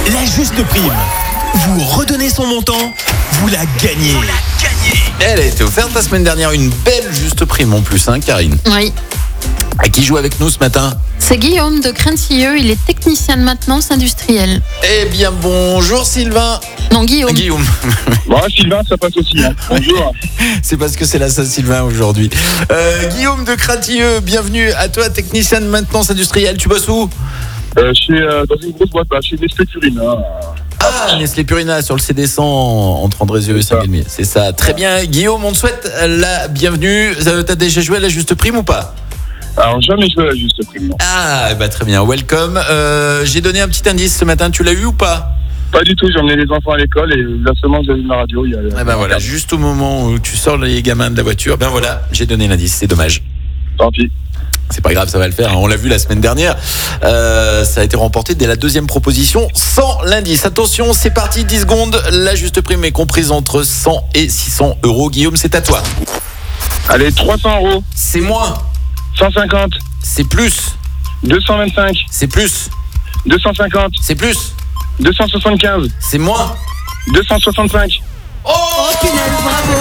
La juste prime. Vous redonnez son montant, vous la gagnez. Elle a été offerte la semaine dernière, une belle juste prime en plus, hein, Karine. Oui. À qui joue avec nous ce matin? C'est Guillaume de Crentilleux, il est technicien de maintenance industrielle. Eh bien, bonjour Sylvain. Non, Guillaume. Bon, Sylvain, ça passe aussi. Hein. Bonjour. C'est parce que c'est la Saint-Sylvain aujourd'hui. Guillaume de Crentilleux, bienvenue à toi, technicien de maintenance industrielle. Tu bosses où? Je suis dans une grosse boîte, chez Nestlé Purine. Hein. Ah, Nestlé Purina sur le CD100 entre Andrézieux et Saint-Galmier. C'est ça, très bien. Guillaume, on te souhaite la bienvenue. T'as déjà joué à la juste prime ou pas? Alors, jamais joué à la juste prime. Non. Ah, bah très bien, welcome. J'ai donné un petit indice ce matin, tu l'as eu ou pas? Pas du tout, j'ai emmené les enfants à l'école et là seulement j'ai vu ma radio. Ah ben voilà, juste au moment où tu sors les gamins de la voiture, ben voilà, j'ai donné l'indice, c'est dommage. Tant pis. C'est pas grave, ça va le faire, hein. On l'a vu la semaine dernière. Ça a été remporté dès la deuxième proposition sans l'indice. Attention, c'est parti, 10 secondes. La juste prime est comprise entre 100 et 600 euros. Guillaume, c'est à toi. Allez, 300 euros. C'est moins. 150. C'est plus. 225. C'est plus. 250. C'est plus. 275. C'est moins. 265. Oh, punaise, bravo.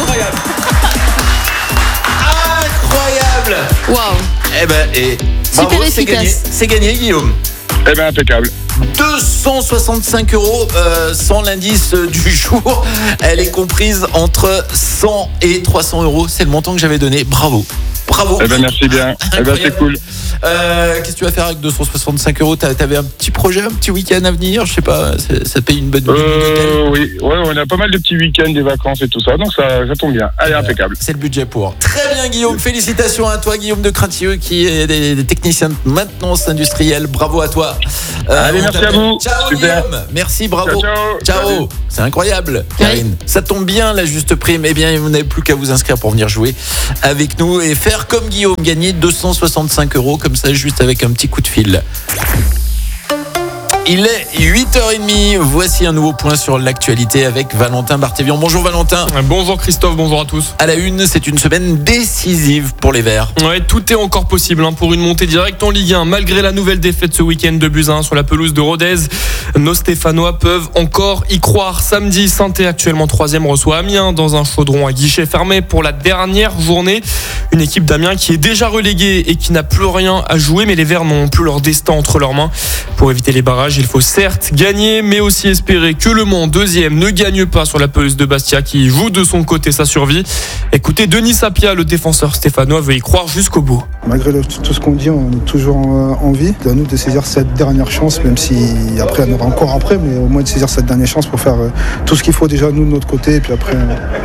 Incroyable. Waouh. Eh ben, et Super bravo, c'est gagné. efficace. C'est gagné, Guillaume. Eh bien, impeccable. 265 euros sans l'indice du jour. Elle est comprise entre 100 et 300 euros. C'est le montant que j'avais donné. Bravo. Bravo. Eh bien, merci bien. Eh bien, c'est cool. Qu'est-ce que tu vas faire avec 265 euros? T'avais un petit projet, un petit week-end à venir? Je sais pas, ça paye une bonne nuit d'hôtel? Oui, ouais, on a pas mal de petits week-ends, des vacances et tout ça, donc ça tombe bien. Allez, impeccable. C'est le budget pour. Très bien, Guillaume. Félicitations à toi, Guillaume de Crentilleux, qui est des techniciens de maintenance industrielle. Bravo à toi. Allez, merci à vous. Ciao, Super. Guillaume. Merci, bravo. Ciao. Ciao. C'est incroyable, Karine. Ça tombe bien, la juste prime. Eh bien, vous n'avez plus qu'à vous inscrire pour venir jouer avec nous et faire comme Guillaume, gagner 265 euros comme ça, juste avec un petit coup de fil. Il est 8h30, voici un nouveau point sur l'actualité avec Valentin Barthévian. Bonjour Valentin. Bonjour Christophe, bonjour à tous. À la une, c'est une semaine décisive pour les Verts. Ouais, tout est encore possible pour une montée directe en Ligue 1. Malgré la nouvelle défaite ce week-end de buts 1 sur la pelouse de Rodez, nos Stéphanois peuvent encore y croire. Samedi, Saint-Étienne, actuellement 3e, reçoit Amiens dans un chaudron à guichet fermé pour la dernière journée. Une équipe d'Amiens qui est déjà reléguée et qui n'a plus rien à jouer, mais les Verts n'ont plus leur destin entre leurs mains. Pour éviter les barrages, il faut certes gagner, mais aussi espérer que Le Mans, 2e, ne gagne pas sur la pelouse de Bastia, qui joue de son côté sa survie. Écoutez, Denis Sapia, le défenseur stéphanois, veut y croire jusqu'au bout. Malgré tout ce qu'on dit, on est toujours en vie. C'est à nous de saisir cette dernière chance, même si après, on aura encore après, mais au moins de saisir cette dernière chance pour faire tout ce qu'il faut déjà nous de notre côté, et puis après,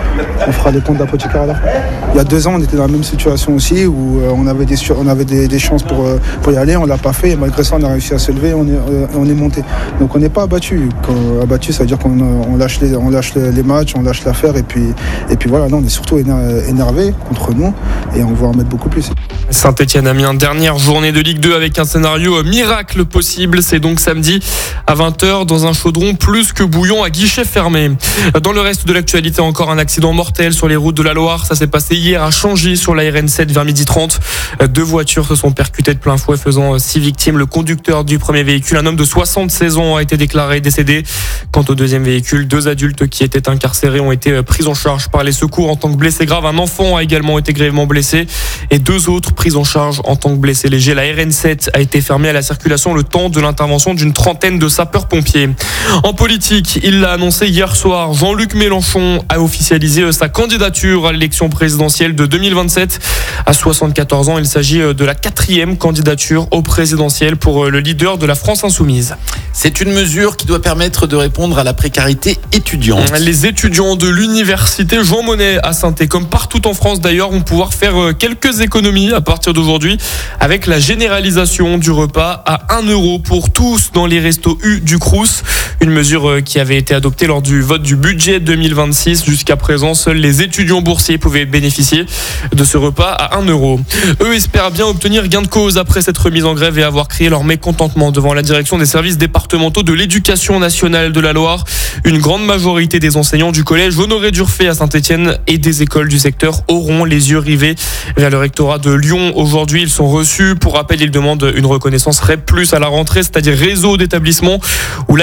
on fera les comptes d'apothicaire à la fin. Il y a 2 ans, on était dans la même situation aussi, où on avait des chances pour y aller, on l'a pas fait, et malgré ça, on a réussi à se lever, on est monté. Donc on n'est pas abattu. Quand abattu, ça veut dire qu'on lâche les matchs, on lâche l'affaire, et puis voilà, non, on est surtout énervé contre nous, et on va en mettre beaucoup plus. Saint-Étienne-Amiens, dernière journée de Ligue 2 avec un scénario miracle possible. C'est donc samedi à 20h dans un chaudron plus que bouillant à guichet fermé. Dans le reste de l'actualité, encore un accident mortel sur les routes de la Loire. Ça s'est passé hier à Changy sur la RN7 vers 12h30. 2 voitures se sont percutées de plein fouet, faisant 6 victimes. Le conducteur du premier véhicule, un homme de 76 ans, a été déclaré décédé. Quant au deuxième véhicule, 2 adultes qui étaient incarcérés ont été pris en charge par les secours en tant que blessés graves. Un enfant a également été grièvement blessé et 2 autres pris en charge en tant que blessés légers. La RN7 a été fermée à la circulation le temps de l'intervention d'une trentaine de sapeurs-pompiers. En politique, il l'a annoncé hier soir, Jean-Luc Mélenchon a officialisé sa candidature à l'élection présidentielle de 2027. À 74 ans, il s'agit de la 4e candidature au présidentiel pour le leader de la France Insoumise. C'est une mesure qui doit permettre de répondre à la précarité étudiante. Les étudiants de l'université Jean Monnet à Saint-Étienne, comme partout en France d'ailleurs, vont pouvoir faire quelques économies à partir d'aujourd'hui avec la généralisation du repas à 1 euro pour tous dans les restos U du Crous. Une mesure qui avait été adoptée lors du vote du budget 2026. Jusqu'à présent, seuls les étudiants boursiers pouvaient bénéficier de ce repas à 1 euro. Eux espèrent bien obtenir gain de cause après cette remise en grève et avoir crié leur mécontentement devant la direction des services départementaux de l'éducation nationale de la Loire. Une grande majorité des enseignants du collège Honoré d'Urfé à Saint-Étienne et des écoles du secteur auront les yeux rivés vers le rectorat de Lyon. Aujourd'hui, ils sont reçus. Pour rappel, ils demandent une reconnaissance REP+ à la rentrée, c'est-à-dire réseau d'établissements où l'action éducative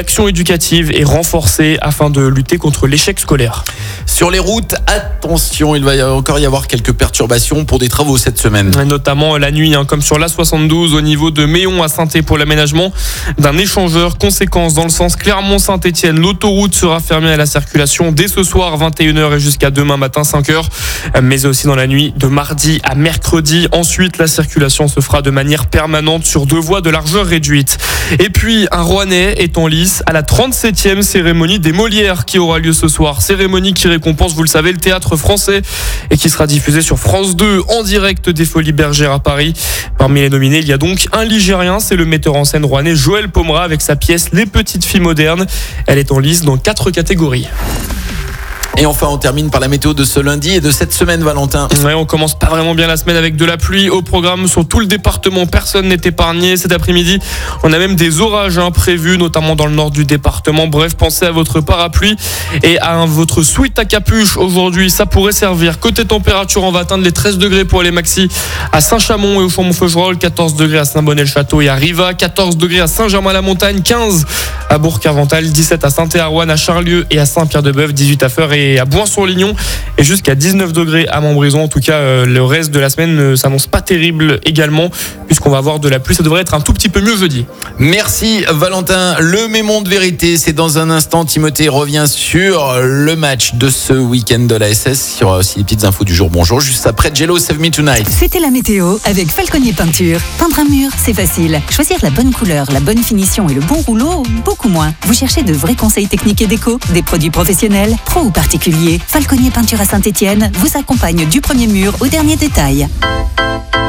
éducative est renforcée afin de lutter contre l'échec scolaire. Sur les routes, attention, il va encore y avoir quelques perturbations pour des travaux cette semaine. Notamment la nuit, comme sur l'A72 au niveau de Méon à Saint-Étienne pour l'aménagement d'un échangeur. Conséquence, dans le sens Clermont-Saint-Étienne, l'autoroute sera fermée à la circulation dès ce soir 21h et jusqu'à demain matin 5h, mais aussi dans la nuit de mardi à mercredi. Ensuite, la circulation se fera de manière permanente sur 2 voies de largeur réduite. Et puis, un Rouennais est en lice à la 37e cérémonie des Molières qui aura lieu ce soir. Cérémonie qui récompense, vous le savez, le théâtre français et qui sera diffusée sur France 2 en direct des Folies Bergères à Paris. Parmi les nominés, il y a donc un Ligérien, c'est le metteur en scène rouennais Joël Pomera avec sa pièce Les Petites Filles Modernes. Elle est en lice dans 4 catégories. Et enfin, on termine par la météo de ce lundi et de cette semaine, Valentin. Ouais, on commence pas vraiment bien la semaine avec de la pluie au programme sur tout le département. Personne n'est épargné cet après-midi. On a même des orages prévus, notamment dans le nord du département. Bref, pensez à votre parapluie et à votre sweat à capuche aujourd'hui. Ça pourrait servir. Côté température, on va atteindre les 13 degrés pour les maxi à Saint-Chamond et au Chaumont-Feugerolles, 14 degrés à Saint-Bonnet-le-Château et à Riva, 14 degrés à Saint-Germain-la-Montagne, 15 à Bourg-Carvental, 17 à Saint-Étienne, à Charlieu et à Saint-Pierre-de-Bœuf, 18 à Feur et à Boin-sur-Lignon et jusqu'à 19 degrés à Montbrison. En tout cas, le reste de la semaine ne s'annonce pas terrible également puisqu'on va avoir de la pluie. Ça devrait être un tout petit peu mieux jeudi. Merci Valentin. Le Mémon de vérité, c'est dans un instant. Timothée revient sur le match de ce week-end de la SS. Il y aura aussi les petites infos du jour. Bonjour, juste après Jello, Save Me Tonight. C'était la météo avec Falconier Peinture. Peindre un mur, c'est facile. Choisir la bonne couleur, la bonne finition et le bon rouleau, beaucoup moins. Vous cherchez de vrais conseils techniques et déco, des produits professionnels, pro ou particuliers. Falconier Peinture à Saint-Étienne vous accompagne du premier mur au dernier détail.